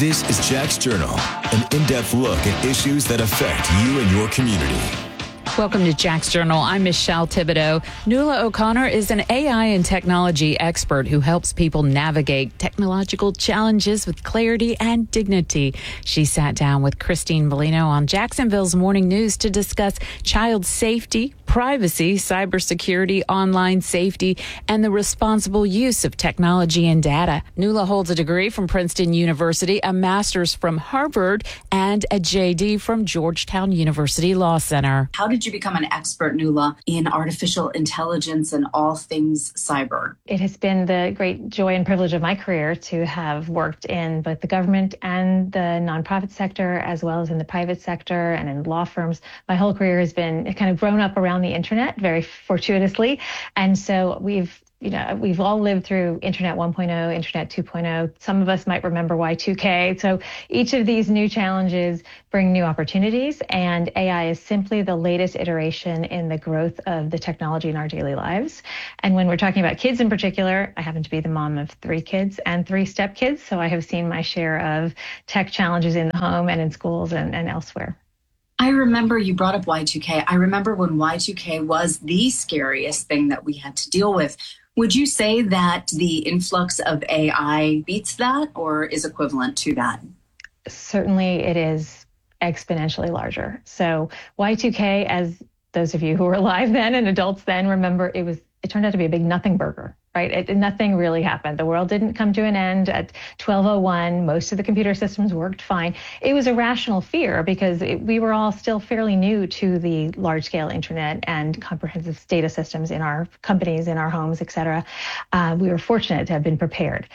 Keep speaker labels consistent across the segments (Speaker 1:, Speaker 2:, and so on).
Speaker 1: This is Jack's Journal, an in-depth look at issues that affect you and your community.
Speaker 2: Welcome to Jack's Journal. I'm Michelle Thibodeau. Nuala O'Connor is an AI and technology expert who helps people navigate technological challenges with clarity and dignity. She sat down with Christine Bellino on Jacksonville's Morning News to discuss child safety, privacy, cybersecurity, online safety, and the responsible use of technology and data. Nuala holds a degree from Princeton University, a master's from Harvard, and a JD from Georgetown University Law Center.
Speaker 3: How did you become an expert, Nuala, in artificial intelligence and all things cyber?
Speaker 4: It has been the great joy and privilege of my career to have worked in both the government and the nonprofit sector, as well as in the private sector and in law firms. My whole career has been kind of grown up around the internet, very fortuitously. And so we've all lived through Internet 1.0, Internet 2.0. Some of us might remember Y2K. So each of these new challenges bring new opportunities, and AI is simply the latest iteration in the growth of the technology in our daily lives. And when we're talking about kids in particular, I happen to be the mom of 3 kids and 3 stepkids, so I have seen my share of tech challenges in the home and in schools and elsewhere.
Speaker 3: I remember you brought up Y2K. I remember when Y2K was the scariest thing that we had to deal with. Would you say that the influx of AI beats that or is equivalent to that?
Speaker 4: Certainly it is exponentially larger. So Y2K, as those of you who were alive then and adults then remember, it turned out to be a big nothing burger, right? Nothing really happened. The world didn't come to an end at 12:01. Most of the computer systems worked fine. It was a rational fear because we were all still fairly new to the large-scale internet and comprehensive data systems in our companies, in our homes, et cetera. We were fortunate to have been prepared.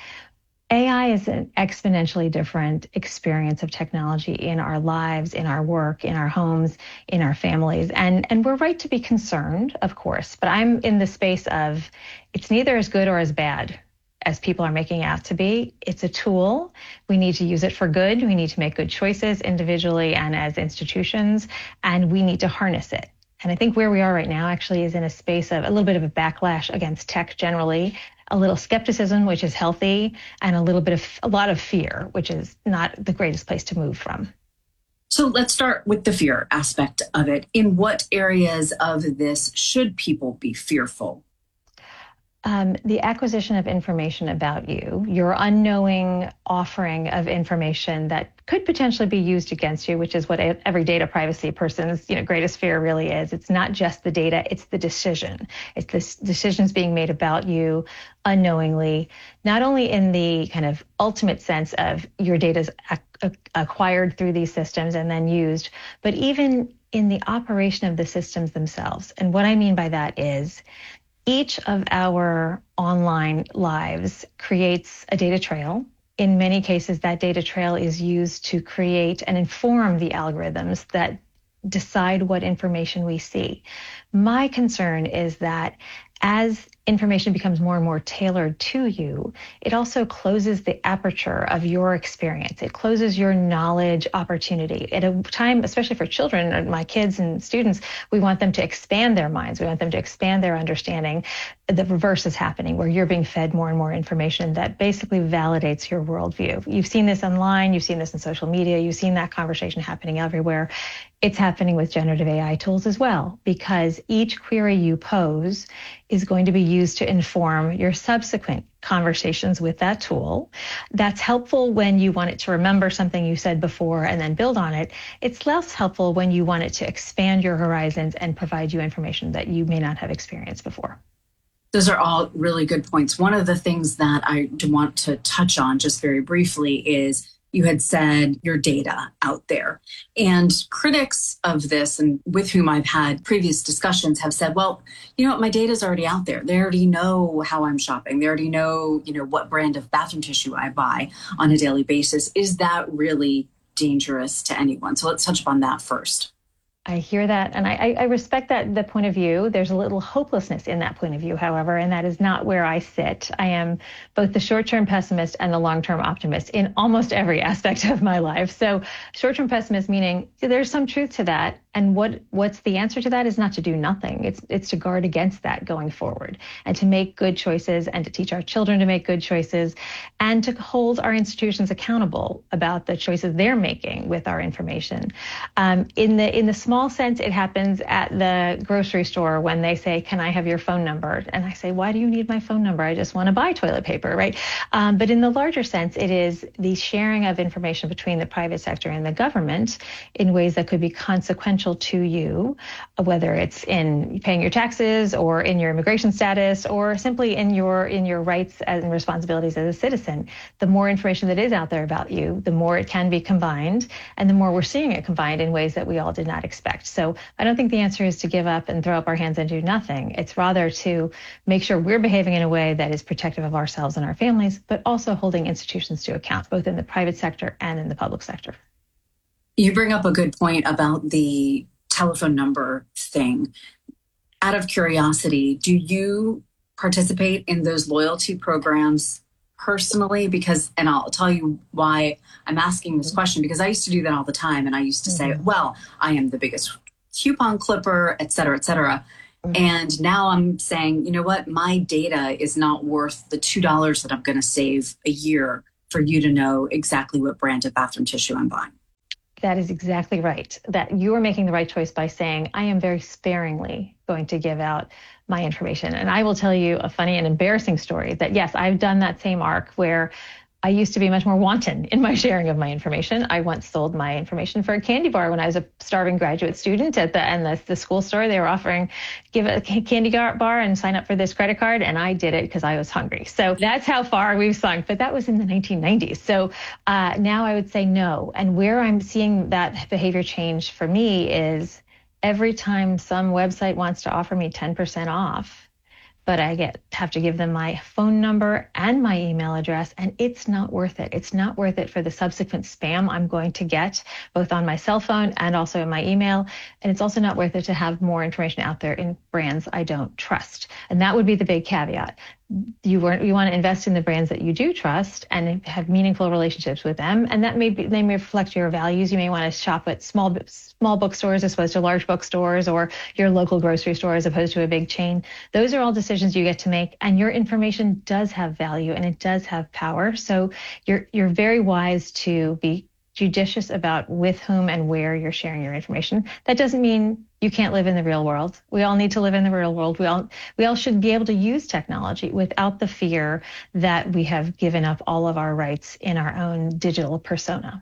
Speaker 4: AI is an exponentially different experience of technology in our lives, in our work, in our homes, in our families. And we're right to be concerned, of course, but I'm in the space of it's neither as good or as bad as people are making out to be. It's a tool. We need to use it for good. We need to make good choices individually and as institutions, and we need to harness it. And I think where we are right now actually is in a space of a little bit of a backlash against tech generally, a little skepticism, which is healthy, and a lot of fear, which is not the greatest place to move from.
Speaker 3: So let's start with the fear aspect of it. In what areas of this should people be fearful?
Speaker 4: The acquisition of information about you, your unknowing offering of information that could potentially be used against you, which is what every data privacy person's greatest fear really is. It's not just the data, it's the decision. It's the decisions being made about you unknowingly, not only in the kind of ultimate sense of your data's acquired through these systems and then used, but even in the operation of the systems themselves. And what I mean by that is each of our online lives creates a data trail. In many cases, that data trail is used to create and inform the algorithms that decide what information we see. My concern is that as information becomes more and more tailored to you, it also closes the aperture of your experience. It closes your knowledge opportunity. At a time, especially for children, my kids and students, we want them to expand their minds. We want them to expand their understanding. The reverse is happening, where you're being fed more and more information that basically validates your worldview. You've seen this online. You've seen this in social media. You've seen that conversation happening everywhere. It's happening with generative AI tools as well, because each query you pose is going to be used to inform your subsequent conversations with that tool. That's helpful when you want it to remember something you said before and then build on it. It's less helpful when you want it to expand your horizons and provide you information that you may not have experienced before.
Speaker 3: Those are all really good points. One of the things that I want to touch on just very briefly is you had said your data out there. And critics of this, and with whom I've had previous discussions, have said, well, my data is already out there. They already know how I'm shopping. They already know, what brand of bathroom tissue I buy on a daily basis. Is that really dangerous to anyone? So let's touch upon that first.
Speaker 4: I hear that, and I respect the point of view. There's a little hopelessness in that point of view, however, and that is not where I sit. I am both the short-term pessimist and the long-term optimist in almost every aspect of my life. So short-term pessimist meaning there's some truth to that, And what's the answer to that is not to do nothing. It's to guard against that going forward and to make good choices and to teach our children to make good choices and to hold our institutions accountable about the choices they're making with our information. In the small sense, it happens at the grocery store when they say, "Can I have your phone number?" And I say, "Why do you need my phone number? I just want to buy toilet paper," right? But in the larger sense, it is the sharing of information between the private sector and the government in ways that could be consequential to you, whether it's in paying your taxes or in your immigration status or simply in your rights and responsibilities as a citizen. The more information that is out there about you, the more it can be combined, and the more we're seeing it combined in ways that we all did not expect. So I don't think the answer is to give up and throw up our hands and do nothing. It's rather to make sure we're behaving in a way that is protective of ourselves and our families, but also holding institutions to account, both in the private sector and in the public sector.
Speaker 3: You bring up a good point about the telephone number thing. Out of curiosity, do you participate in those loyalty programs personally? And I'll tell you why I'm asking this question, because I used to do that all the time. And I used to say, well, I am the biggest coupon clipper, et cetera, et cetera. And now I'm saying, you know what? My data is not worth the $2 that I'm going to save a year for you to know exactly what brand of bathroom tissue I'm buying.
Speaker 4: That is exactly right. That you are making the right choice by saying, I am very sparingly going to give out my information. And I will tell you a funny and embarrassing story that, yes, I've done that same arc where I used to be much more wanton in my sharing of my information. I once sold my information for a candy bar when I was a starving graduate student at the school store. They were offering, give a candy bar and sign up for this credit card. And I did it because I was hungry. So that's how far we've sunk. But that was in the 1990s. So now I would say no. And where I'm seeing that behavior change for me is every time some website wants to offer me 10% off, but I have to give them my phone number and my email address, and it's not worth it. It's not worth it for the subsequent spam I'm going to get, both on my cell phone and also in my email. And it's also not worth it to have more information out there in brands I don't trust. And that would be the big caveat. You want to invest in the brands that you do trust and have meaningful relationships with them. And that they may reflect your values. You may want to shop at small bookstores as opposed to large bookstores, or your local grocery store as opposed to a big chain. Those are all decisions you get to make, and your information does have value and it does have power. So you're very wise to be judicious about with whom and where you're sharing your information. That doesn't mean you can't live in the real world. We all need to live in the real world. We all should be able to use technology without the fear that we have given up all of our rights in our own digital persona.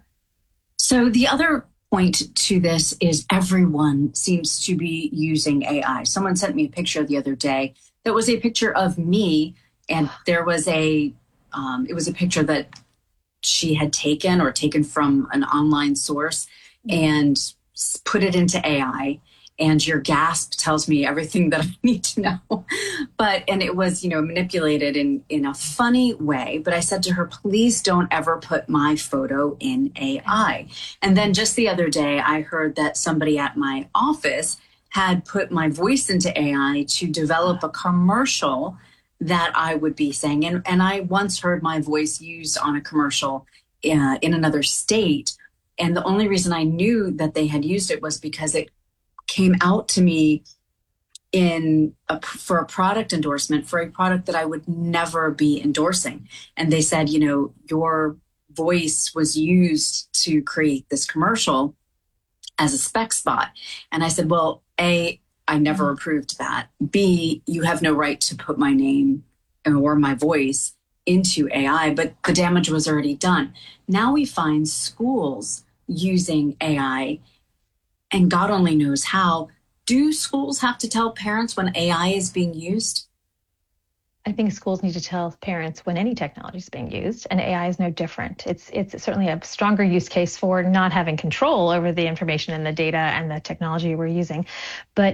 Speaker 3: So the other point to this is everyone seems to be using AI. Someone sent me a picture the other day that was a picture of me, and there was it was a picture that she had taken from an online source and put it into AI. And your gasp tells me everything that I need to know. And it was, manipulated in a funny way. But I said to her, please don't ever put my photo in AI. And then just the other day, I heard that somebody at my office had put my voice into AI to develop a commercial that I would be saying. And I once heard my voice used on a commercial in another state. And the only reason I knew that they had used it was because it came out to me for a product endorsement for a product that I would never be endorsing. And they said, your voice was used to create this commercial as a spec spot. And I said, well, A, I never approved that. B, you have no right to put my name or my voice into AI, but the damage was already done. Now we find schools using AI, and God only knows how. Do schools have to tell parents when AI is being used?
Speaker 4: I think schools need to tell parents when any technology is being used, and AI is no different. It's certainly a stronger use case for not having control over the information and the data and the technology we're using. But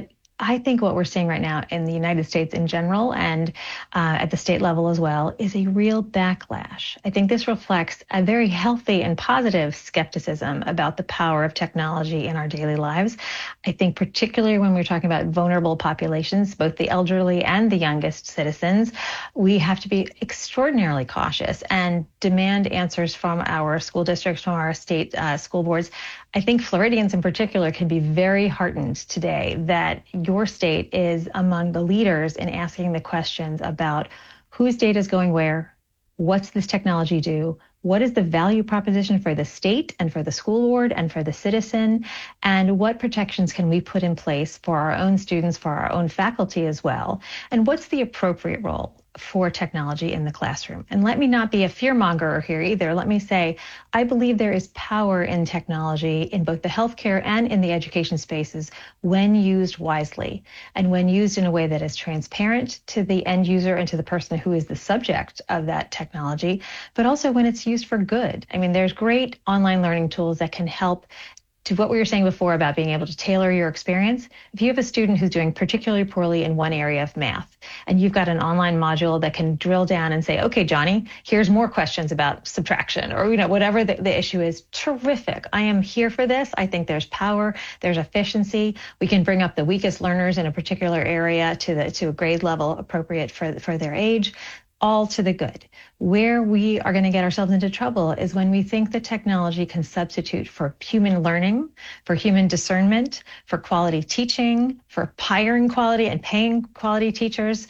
Speaker 4: I think what we're seeing right now in the United States in general and at the state level as well is a real backlash. I think this reflects a very healthy and positive skepticism about the power of technology in our daily lives. I think particularly when we're talking about vulnerable populations, both the elderly and the youngest citizens, we have to be extraordinarily cautious and demand answers from our school districts, from our state school boards. I think Floridians in particular can be very heartened today that your state is among the leaders in asking the questions about whose data is going where, what's this technology do, what is the value proposition for the state and for the school board and for the citizen, and what protections can we put in place for our own students, for our own faculty as well, and what's the appropriate role for technology in the classroom. And let me not be a fearmonger here either. Let me say, I believe there is power in technology in both the healthcare and in the education spaces when used wisely and when used in a way that is transparent to the end user and to the person who is the subject of that technology, but also when it's used for good. I mean, there's great online learning tools that can help to what we were saying before about being able to tailor your experience. If you have a student who's doing particularly poorly in one area of math, and you've got an online module that can drill down and say, okay, Johnny, here's more questions about subtraction, or whatever the issue is, terrific. I am here for this. I think there's power, there's efficiency. We can bring up the weakest learners in a particular area to a grade level appropriate for their age. All to the good. Where we are going to get ourselves into trouble is when we think that technology can substitute for human learning, for human discernment, for quality teaching, for hiring quality and paying quality teachers.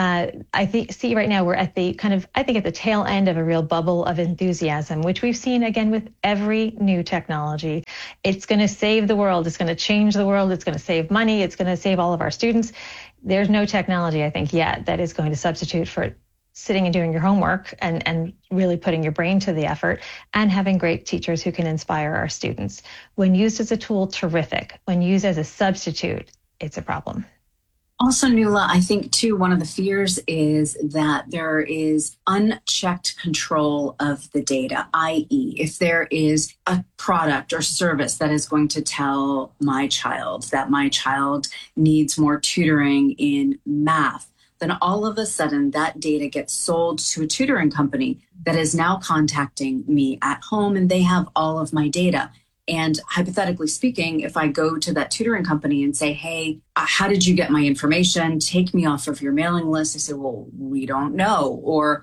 Speaker 4: See right now we're at the at the tail end of a real bubble of enthusiasm, which we've seen again with every new technology. It's going to save the world. It's going to change the world. It's going to save money. It's going to save all of our students. There's no technology, I think, yet that is going to substitute for sitting and doing your homework and really putting your brain to the effort and having great teachers who can inspire our students. When used as a tool, terrific. When used as a substitute, it's a problem.
Speaker 3: Also, Nuala, I think, too, one of the fears is that there is unchecked control of the data, i.e., if there is a product or service that is going to tell my child that my child needs more tutoring in math, then all of a sudden that data gets sold to a tutoring company that is now contacting me at home, and they have all of my data. And hypothetically speaking, if I go to that tutoring company and say, hey, how did you get my information? Take me off of your mailing list. They say, well, we don't know. Or,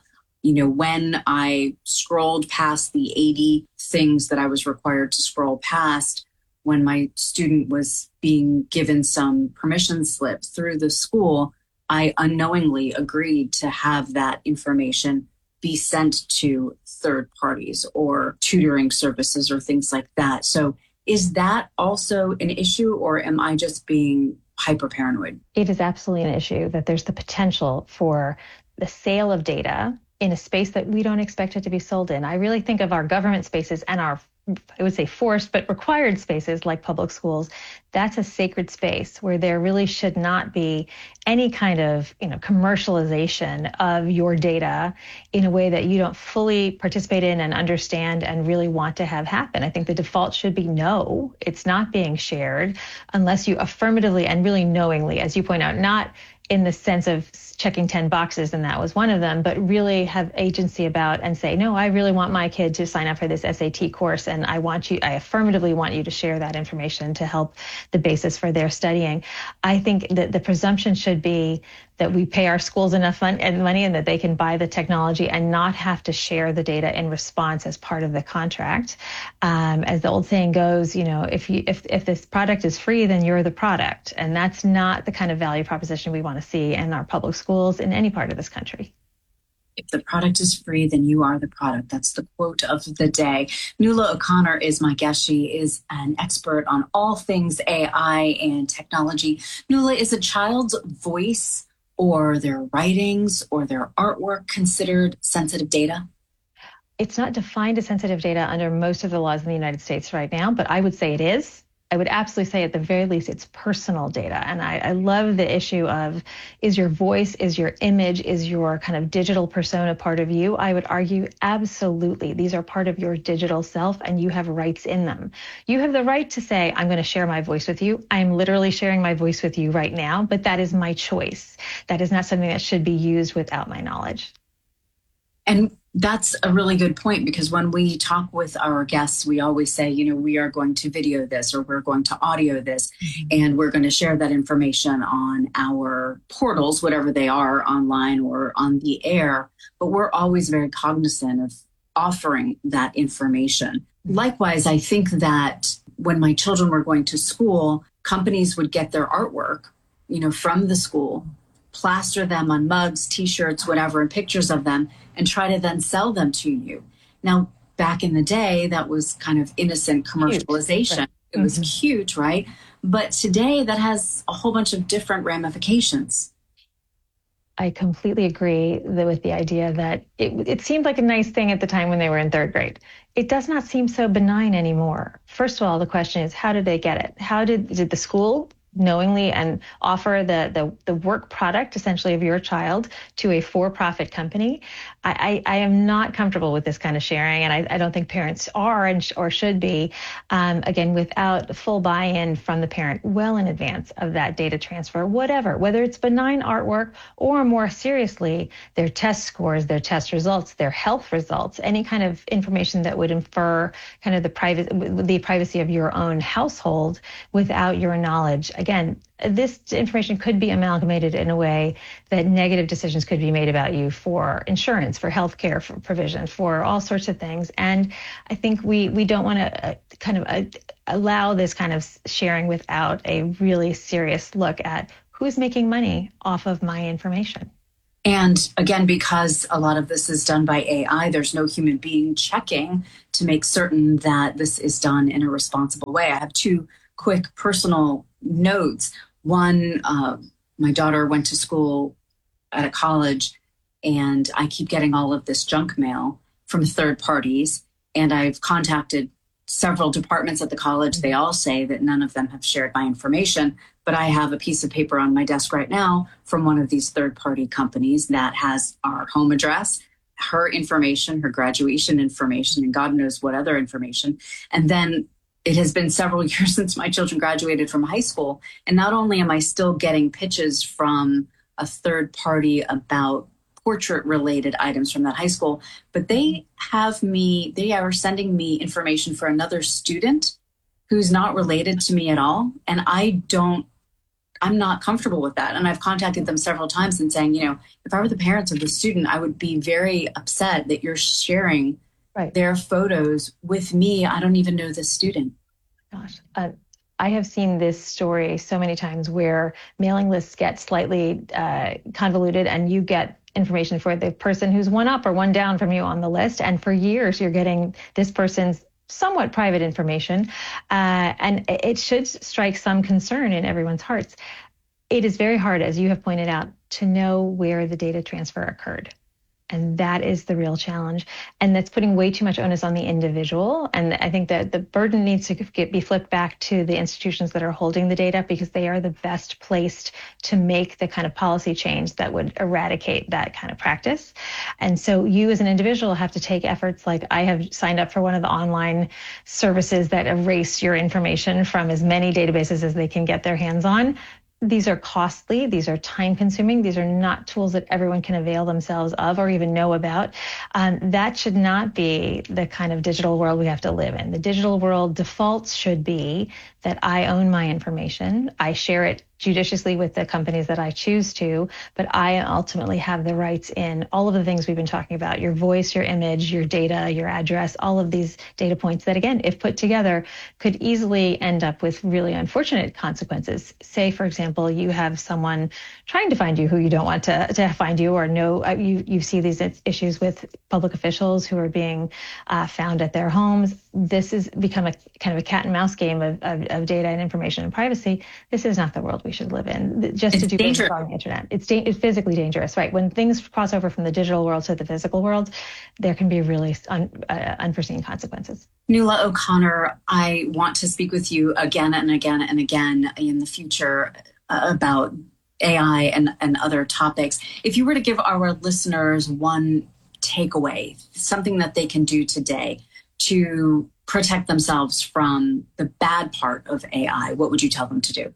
Speaker 3: when I scrolled past the 80 things that I was required to scroll past when my student was being given some permission slip through the school, I unknowingly agreed to have that information be sent to third parties or tutoring services or things like that. So is that also an issue, or am I just being hyper paranoid?
Speaker 4: It is absolutely an issue that there's the potential for the sale of data in a space that we don't expect it to be sold in. I really think of our government spaces and our, I would say, forced but required spaces like public schools. That's a sacred space where there really should not be any kind of commercialization of your data in a way that you don't fully participate in and understand and really want to have happen. I think the default should be no, it's not being shared unless you affirmatively and really knowingly, as you point out, not in the sense of checking 10 boxes, and that was one of them, but really have agency about and say, no, I really want my kid to sign up for this SAT course, and I affirmatively want you to share that information to help the basis for their studying. I think that the presumption should be that we pay our schools enough money and that they can buy the technology and not have to share the data in response as part of the contract. As the old saying goes, if this product is free, then you're the product. And that's not the kind of value proposition we want to see in our public schools in any part of this country.
Speaker 3: If the product is free, then you are the product. That's the quote of the day. Nuala O'Connor is my guest. She is an expert on all things AI and technology. Nuala, is a child's voice or their writings or their artwork considered sensitive data?
Speaker 4: It's not defined as sensitive data under most of the laws in the United States right now, but I would say it is. I would absolutely say at the very least, it's personal data. And I love the issue of, is your voice, is your image, is your kind of digital persona part of you? I would argue absolutely. These are part of your digital self and you have rights in them. You have the right to say, I'm going to share my voice with you. I'm literally sharing my voice with you right now, but that is my choice. That is not something that should be used without my knowledge.
Speaker 3: And that's a really good point, because when we talk with our guests, we always say, we are going to video this or we're going to audio this, and we're going to share that information on our portals, whatever they are, online or on the air. But we're always very cognizant of offering that information. Likewise, I think that when my children were going to school, companies would get their artwork, from the school, plaster them on mugs, T-shirts, whatever, and pictures of them, and try to then sell them to you. Now, back in the day, that was kind of innocent commercialization. Right. It was cute, right? But today, that has a whole bunch of different ramifications.
Speaker 4: I completely agree with the idea that it seemed like a nice thing at the time when they were in third grade. It does not seem so benign anymore. First of all, the question is, how did they get it? How did the school knowingly and offer the work product essentially of your child to a for-profit company? I am not comfortable with this kind of sharing, and I don't think parents are or should be, again, without full buy-in from the parent well in advance of that data transfer, whether it's benign artwork or more seriously, their test scores, their test results, their health results, any kind of information that would infer kind of the privacy of your own household without your knowledge. Again, this information could be amalgamated in a way that negative decisions could be made about you for insurance, for healthcare, for provision, for all sorts of things. And I think we don't want to kind of allow this kind of sharing without a really serious look at who's making money off of my information.
Speaker 3: And again, because a lot of this is done by AI, there's no human being checking to make certain that this is done in a responsible way. I have two quick personal notes. One, my daughter went to school at a college, and I keep getting all of this junk mail from third parties. And I've contacted several departments at the college. They all say that none of them have shared my information. But I have a piece of paper on my desk right now from one of these third-party companies that has our home address, her information, her graduation information, and God knows what other information. And then it has been several years since my children graduated from high school. And not only am I still getting pitches from a third party about portrait-related items from that high school, but they are sending me information for another student who's not related to me at all. And I'm not comfortable with that. And I've contacted them several times and saying, if I were the parents of the student, I would be very upset that you're sharing their photos with me. I don't even know this student.
Speaker 4: Gosh, I have seen this story so many times where mailing lists get slightly convoluted, and you get information for the person who's one up or one down from you on the list. And for years, you're getting this person's somewhat private information, and it should strike some concern in everyone's hearts. It is very hard, as you have pointed out, to know where the data transfer occurred. And that is the real challenge. And that's putting way too much onus on the individual. And I think that the burden needs to be flipped back to the institutions that are holding the data, because they are the best placed to make the kind of policy change that would eradicate that kind of practice. And so you as an individual have to take efforts like I have signed up for one of the online services that erase your information from as many databases as they can get their hands on. These are costly. These are time consuming. These are not tools that everyone can avail themselves of or even know about. That should not be the kind of digital world we have to live in. The digital world defaults should be that I own my information. I share it judiciously with the companies that I choose to, but I ultimately have the rights in all of the things we've been talking about: your voice, your image, your data, your address, all of these data points that, again, if put together, could easily end up with really unfortunate consequences. Say, for example, you have someone trying to find you who you don't want to find you, or know you see these issues with public officials who are being found at their homes. This has become a kind of a cat and mouse game of data and information and privacy. This is not the world we should live in, just to do
Speaker 3: dangerous
Speaker 4: business on the internet. It's physically dangerous, right? When things cross over from the digital world to the physical world, there can be really unforeseen consequences.
Speaker 3: Nuala O'Connor, I want to speak with you again and again and again in the future about AI and other topics. If you were to give our listeners one takeaway, something that they can do today to protect themselves from the bad part of AI, what would you tell them to do?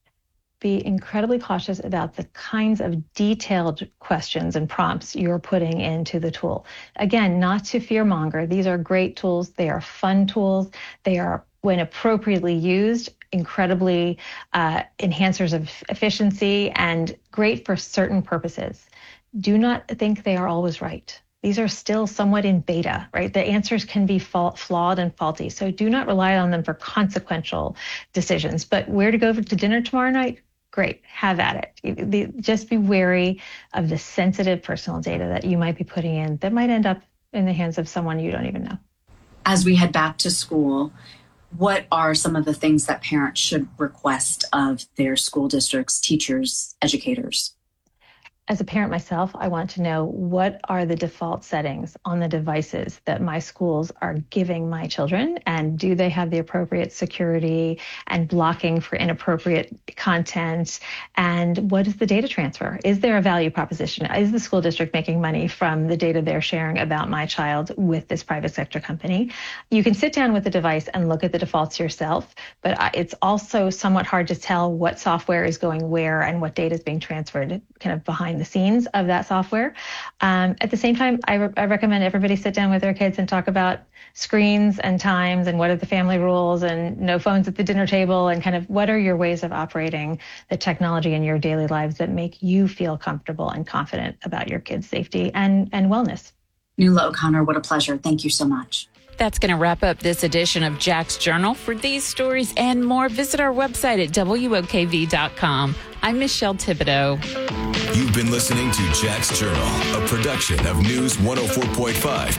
Speaker 4: Be incredibly cautious about the kinds of detailed questions and prompts you're putting into the tool. Again, not to fearmonger. These are great tools. They are fun tools. They are, when appropriately used, incredibly enhancers of efficiency and great for certain purposes. Do not think they are always right. These are still somewhat in beta, right? The answers can be flawed and faulty. So do not rely on them for consequential decisions. But where to go to dinner tomorrow night? Great, have at it. Just be wary of the sensitive personal data that you might be putting in that might end up in the hands of someone you don't even know.
Speaker 3: As we head back to school, what are some of the things that parents should request of their school districts, teachers, educators?
Speaker 4: As a parent myself, I want to know what are the default settings on the devices that my schools are giving my children, and do they have the appropriate security and blocking for inappropriate content, and what is the data transfer? Is there a value proposition? Is the school district making money from the data they're sharing about my child with this private sector company? You can sit down with the device and look at the defaults yourself, but it's also somewhat hard to tell what software is going where and what data is being transferred kind of behind the scenes of that software. At the same time, I recommend everybody sit down with their kids and talk about screens and times and what are the family rules and no phones at the dinner table and kind of what are your ways of operating the technology in your daily lives that make you feel comfortable and confident about your kids' safety and wellness.
Speaker 3: Nuala O'Connor, what a pleasure. Thank you so much.
Speaker 2: That's going to wrap up this edition of Jax Journal. For these stories and more, visit our website at WOKV.com. I'm Michelle Thibodeau.
Speaker 1: You've been listening to Jax Journal, a production of News 104.5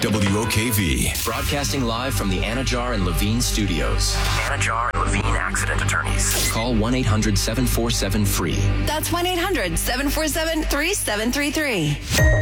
Speaker 1: WOKV.
Speaker 5: Broadcasting live from the Anajar and Levine studios. Anajar and Levine Accident Attorneys. Call 1-800-747-FREE.
Speaker 6: That's 1-800-747-3733.